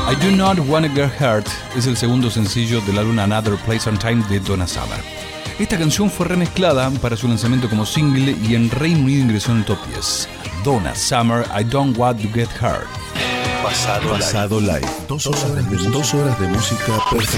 I Do Not Wanna Get Hurt es el segundo sencillo del álbum Another Place and Time de Donna Summer. Esta canción fue remezclada para su lanzamiento como single y en Reino Unido ingresó en el top 10. Donna Summer, I Don't Want to Get Hurt. Pasado Live. 2 horas de música perfecta.